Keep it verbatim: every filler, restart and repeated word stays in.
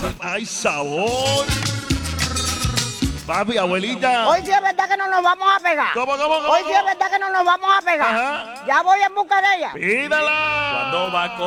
¡Ay, sabor! Papi, abuelita. Hoy sí es verdad que no nos vamos a pegar. ¿Cómo, cómo, cómo? Hoy sí es verdad que no nos vamos a pegar. Ajá. Ya voy en busca de ella. ¡Pídala! Cuando va con